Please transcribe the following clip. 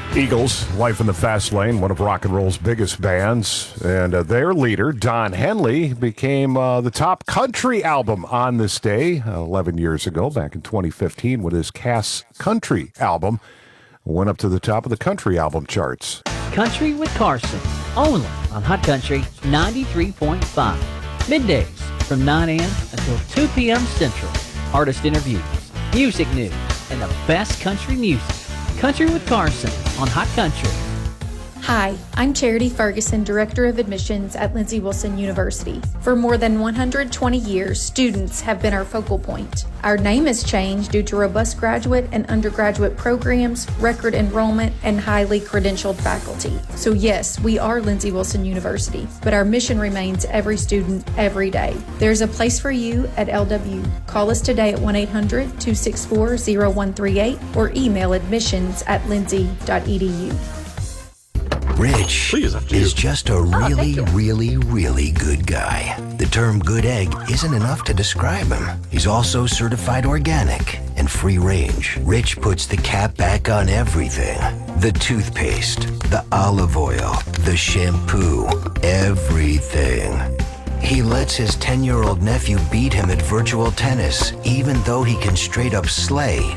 Eagles, Life in the Fast Lane, one of rock and roll's biggest bands. And their leader, Don Henley, became the top country album on this day 11 years ago, back in 2015, with his Cass Country album. Went up to the top of the country album charts. Country with Carson, only on Hot Country 93.5. Middays from 9 a.m. until 2 p.m. Central. Artist interviews, music news, and the best country music. Country with Carson on Hot Country. Hi, I'm Charity Ferguson, Director of Admissions at Lindsey Wilson University. For more than 120 years, students have been our focal point. Our name has changed due to robust graduate and undergraduate programs, record enrollment, and highly credentialed faculty. So yes, we are Lindsey Wilson University, but our mission remains every student, every day. There's a place for you at LW. Call us today at 1-800-264-0138 or email admissions@lindsey.edu. Rich is just a really good guy. The term good egg isn't enough to describe him. He's also certified organic and free range. Rich puts the cap back on everything. The toothpaste, the olive oil, the shampoo, everything. He lets his 10-year-old nephew beat him at virtual tennis, even though he can straight up slay